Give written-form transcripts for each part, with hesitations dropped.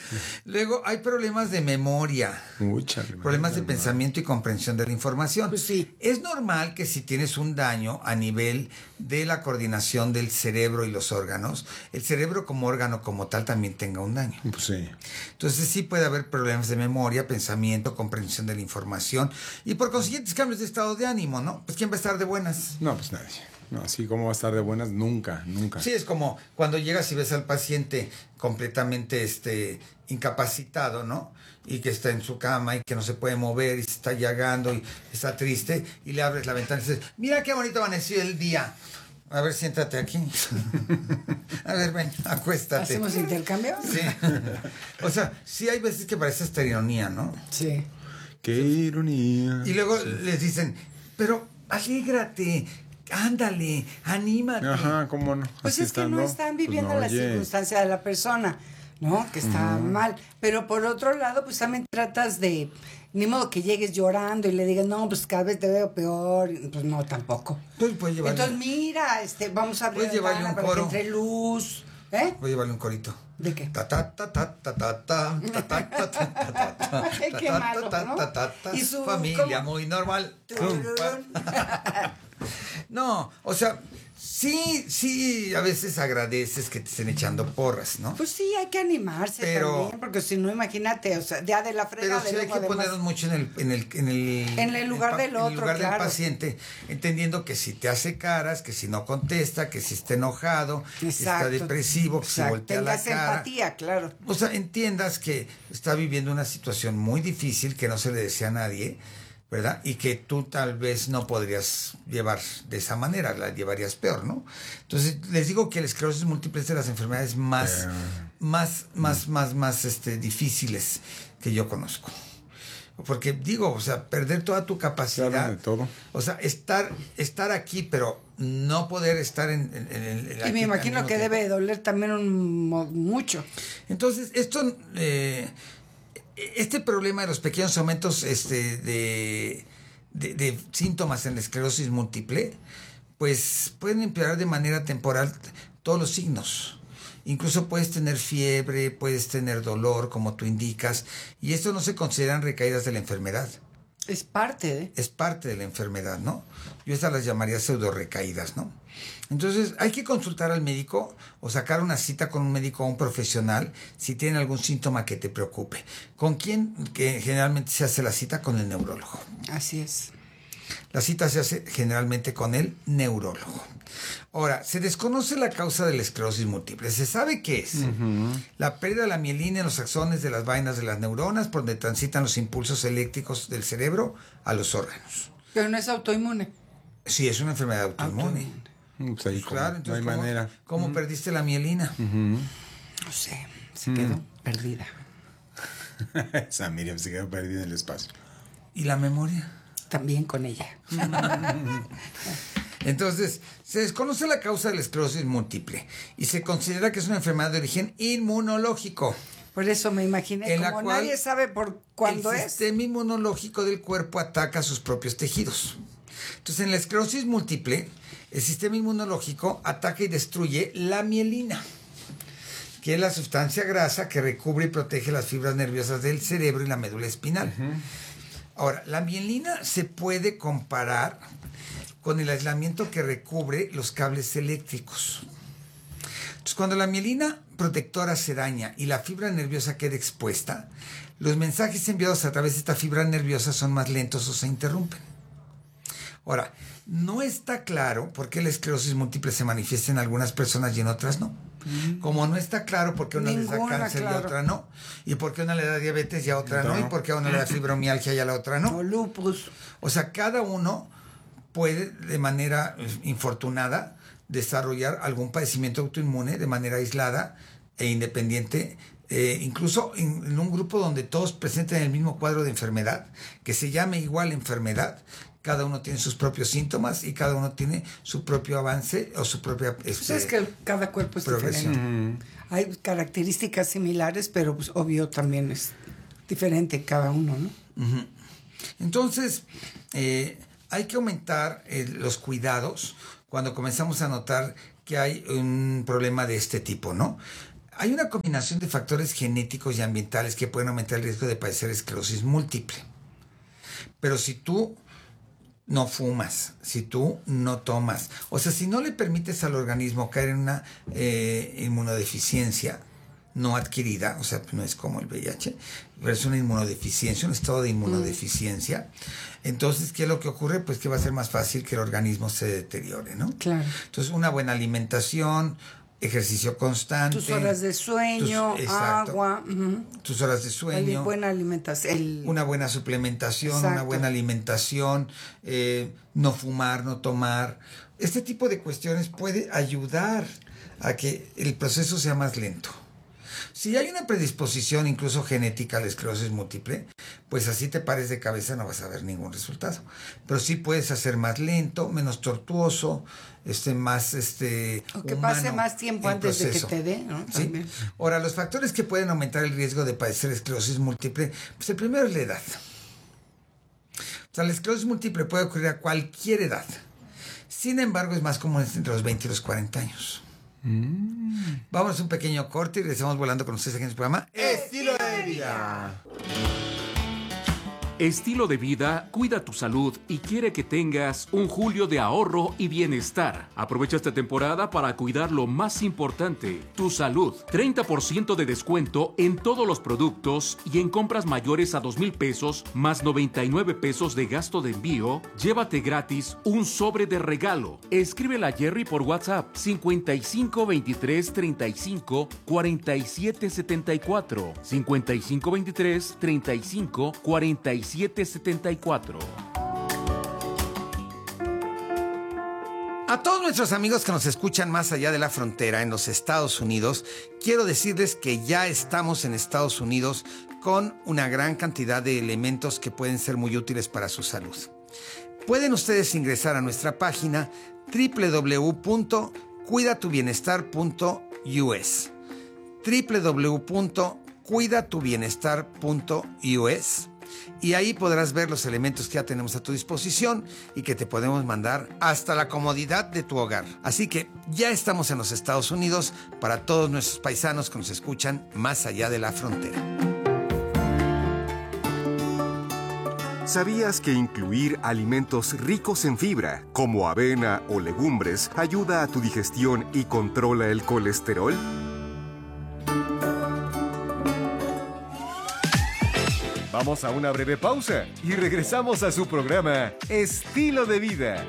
Luego hay problemas de memoria, problemas de pensamiento y comprensión de la información. Pues sí. Es normal que si tienes un daño a nivel de la coordinación del cerebro y los órganos, el cerebro como órgano como tal también tenga un daño. Pues sí. Entonces sí puede haber problemas de memoria, pensamiento, comprensión de la información y por consiguiente cambios de estado de ánimo, ¿no? Pues ¿quién va a estar de buenas? No, pues nadie. No, así como va a estar de buenas, nunca. Sí, es como cuando llegas y ves al paciente completamente incapacitado, ¿no? Y que está en su cama y que no se puede mover y se está llagando y está triste y le abres la ventana y dices, mira qué bonito amaneció el día. A ver, siéntate aquí. A ver, ven, acuéstate. ¿Hacemos intercambio? Sí. O sea, sí hay veces que parece esta ironía, ¿no? Sí. Qué ironía. Y luego les dicen, pero alégrate, ándale, anímate. Ajá, ¿cómo no? Pues Así es que no están viviendo pues no, la circunstancia de la persona, ¿no? Que está mal. Pero por otro lado, pues también tratas de... Ni modo que llegues llorando y le digas, no, pues cada vez te veo peor. Pues no, tampoco. Puedes llevarle, Entonces, mira, vamos a abrir puedes llevarle un para que coro. entre luz. ¿Eh? Voy a llevarle un corito. ¿De qué? Ta ta ta ta ta ta ta ta ta ta ta ta. Ay, qué malo, ¿no? Y su familia muy normal. No, o sea, sí, a veces agradeces que te estén echando porras, ¿no? Pues sí, hay que animarse también, porque si no, imagínate, o sea, ya de la fregada. Pero sí hay que ponernos mucho en el lugar del otro, en el lugar del claro. paciente, entendiendo que si te hace caras, que si no contesta, que si está enojado, que está depresivo, que si voltea la cara. Tengas empatía, claro. O sea, entiendas que está viviendo una situación muy difícil que no se le desea a nadie, ¿verdad? Y que tú tal vez no podrías llevar de esa manera, la llevarías peor, ¿no? Entonces, les digo que la esclerosis múltiple es de las enfermedades más difíciles que yo conozco. Porque digo, o sea, perder toda tu capacidad. De todo. O sea, estar aquí, pero no poder estar en y me imagino que debe doler también mucho. Entonces, este problema de los pequeños aumentos de síntomas en la esclerosis múltiple, pues pueden empeorar de manera temporal todos los signos. Incluso puedes tener fiebre, puedes tener dolor, como tú indicas, y esto no se consideran recaídas de la enfermedad. Es parte de la enfermedad, ¿no? Yo estas las llamaría pseudo recaídas, ¿no? Entonces hay que consultar al médico o sacar una cita con un médico o un profesional si tienen algún síntoma que te preocupe. ¿Con quién? Que generalmente se hace la cita con el neurólogo. Así es. La cita se hace generalmente con el neurólogo. Ahora, se desconoce la causa de la esclerosis múltiple. Se sabe qué es. La pérdida de la mielina en los axones de las vainas de las neuronas, por donde transitan los impulsos eléctricos del cerebro a los órganos. Pero no es autoinmune. Sí, es una enfermedad autoinmune. Pues ahí Claro, entonces, no hay manera. ¿Cómo perdiste la mielina? No sé, se quedó perdida. Esa Miriam se quedó perdida en el espacio. ¿Y la memoria? También con ella. Entonces, se desconoce la causa de la esclerosis múltiple y se considera que es una enfermedad de origen inmunológico. Por eso me imaginé, en como nadie sabe por cuándo el sistema inmunológico del cuerpo ataca a sus propios tejidos. Entonces, en la esclerosis múltiple, el sistema inmunológico ataca y destruye la mielina, que es la sustancia grasa que recubre y protege las fibras nerviosas del cerebro y la médula espinal. Ahora, la mielina se puede comparar con el aislamiento que recubre los cables eléctricos. Entonces, cuando la mielina protectora se daña y la fibra nerviosa queda expuesta, los mensajes enviados a través de esta fibra nerviosa son más lentos o se interrumpen. Ahora, no está claro por qué la esclerosis múltiple se manifiesta en algunas personas y en otras no. Como no está claro por qué a una les da cáncer y a otra no, y por qué a una le da diabetes y a otra no, y por qué a una le da fibromialgia y a la otra no. O lupus. O sea, cada uno puede de manera infortunada desarrollar algún padecimiento autoinmune de manera aislada e independiente, incluso en un grupo donde todos presenten el mismo cuadro de enfermedad, que se llame igual enfermedad. Cada uno tiene sus propios síntomas y cada uno tiene su propio avance o su propia pues es que cada cuerpo es diferente. Hay características similares, pero pues obvio también es diferente cada uno, ¿no? Entonces, hay que aumentar los cuidados cuando comenzamos a notar que hay un problema de este tipo, ¿no? hay una combinación de factores genéticos y ambientales que pueden aumentar el riesgo de padecer esclerosis múltiple. Pero si tú no fumas, si tú no tomas, o sea, si no le permites al organismo caer en una inmunodeficiencia no adquirida, o sea, no es como el VIH, pero es una inmunodeficiencia, un estado de inmunodeficiencia. Entonces, ¿qué es lo que ocurre? Pues que va a ser más fácil que el organismo se deteriore, ¿no? Claro. Entonces, una buena alimentación, ejercicio constante. Tus horas de sueño, agua. Tus horas de sueño. Buena alimentación. Una buena suplementación, Exacto. una buena alimentación, no fumar, no tomar. Este tipo de cuestiones puede ayudar a que el proceso sea más lento. Si hay una predisposición incluso genética a la esclerosis múltiple, pues así te pares de cabeza no vas a ver ningún resultado. Pero sí puedes hacer más lento, menos tortuoso, más o que humano pase más tiempo el antes proceso. de que te dé, ¿no? ¿Sí? También. Ahora, los factores que pueden aumentar el riesgo de padecer esclerosis múltiple, pues el primero es la edad. O sea, la esclerosis múltiple puede ocurrir a cualquier edad. Sin embargo, es más común entre los 20 y los 40 años. Vamos a un pequeño corte y regresamos volando con ustedes aquí en el programa Estilo de vida. Estilo de vida cuida tu salud y quiere que tengas un julio de ahorro y bienestar. Aprovecha esta temporada para cuidar lo más importante, tu salud. 30% de descuento en todos los productos y en compras mayores a 2,000 pesos más 99 pesos de gasto de envío, llévate gratis un sobre de regalo. Escríbele a Jerry por WhatsApp 55 23 35 47 74 55 23 35 47 74. A todos nuestros amigos que nos escuchan más allá de la frontera en los Estados Unidos, quiero decirles que ya estamos en Estados Unidos con una gran cantidad de elementos que pueden ser muy útiles para su salud. Pueden ustedes ingresar a nuestra página www.cuidatubienestar.us www.cuidatubienestar.us y ahí podrás ver los elementos que ya tenemos a tu disposición y que te podemos mandar hasta la comodidad de tu hogar. Así que ya estamos en los Estados Unidos para todos nuestros paisanos que nos escuchan más allá de la frontera. ¿Sabías que incluir alimentos ricos en fibra, como avena o legumbres, ayuda a tu digestión y controla el colesterol? Vamos a una breve pausa y regresamos a su programa Estilo de Vida.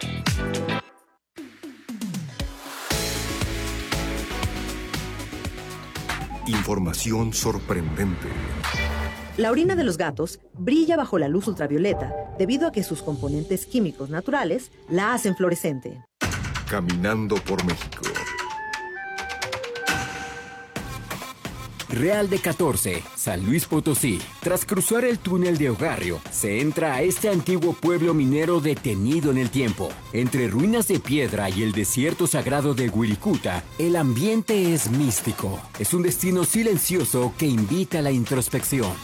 Información sorprendente. La orina de los gatos brilla bajo la luz ultravioleta debido a que sus componentes químicos naturales la hacen fluorescente. Caminando por México. Real de 14, San Luis Potosí. Tras cruzar el túnel de Ogarrio, se entra a este antiguo pueblo minero detenido en el tiempo. Entre ruinas de piedra y el desierto sagrado de Wirikuta, el ambiente es místico. Es un destino silencioso que invita a la introspección.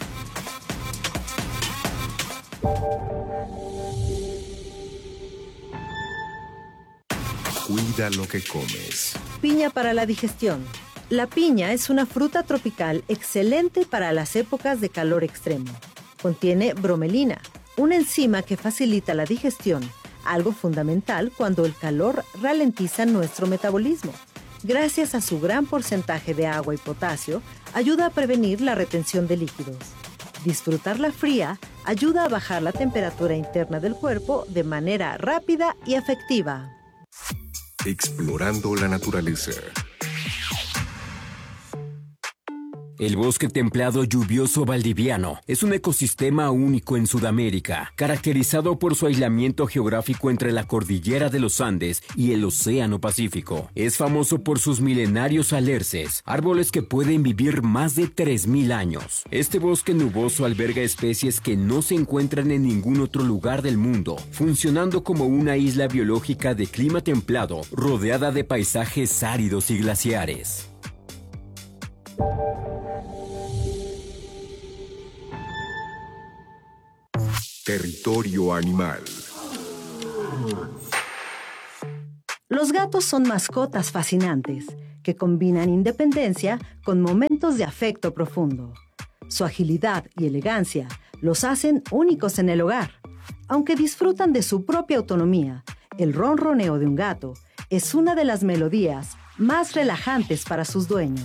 Cuida lo que comes. Piña para la digestión. La piña es una fruta tropical excelente para las épocas de calor extremo. Contiene bromelina, una enzima que facilita la digestión, algo fundamental cuando el calor ralentiza nuestro metabolismo. Gracias a su gran porcentaje de agua y potasio, ayuda a prevenir la retención de líquidos. Disfrutarla fría ayuda a bajar la temperatura interna del cuerpo de manera rápida y efectiva. Explorando la naturaleza. El bosque templado lluvioso valdiviano es un ecosistema único en Sudamérica, caracterizado por su aislamiento geográfico entre la cordillera de los Andes y el Océano Pacífico. Es famoso por sus milenarios alerces, árboles que pueden vivir más de 3,000 años. Este bosque nuboso alberga especies que no se encuentran en ningún otro lugar del mundo, funcionando como una isla biológica de clima templado, rodeada de paisajes áridos y glaciares. Territorio animal. Los gatos son mascotas fascinantes. que combinan independencia con momentos de afecto profundo. Su agilidad y elegancia los hacen únicos en el hogar. Aunque disfrutan de su propia autonomía, el ronroneo de un gato es una de las melodías más relajantes para sus dueños.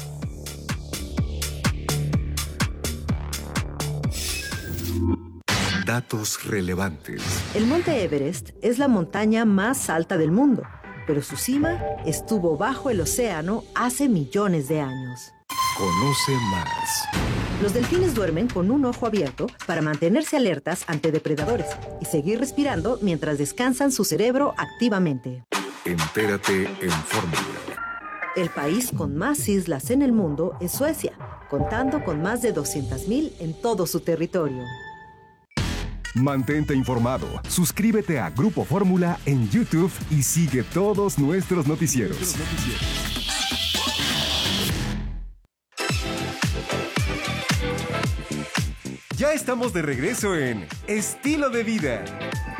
Datos relevantes. El Monte Everest es la montaña más alta del mundo, pero su cima estuvo bajo el océano hace millones de años. Conoce más. Los delfines duermen con un ojo abierto para mantenerse alertas ante depredadores y seguir respirando mientras descansan su cerebro activamente. Entérate en Fórmula. El país con más islas en el mundo es Suecia, contando con más de 200,000 en todo su territorio. Mantente informado. Suscríbete a Grupo Fórmula en YouTube y sigue todos nuestros noticieros. Ya estamos de regreso en Estilo de Vida.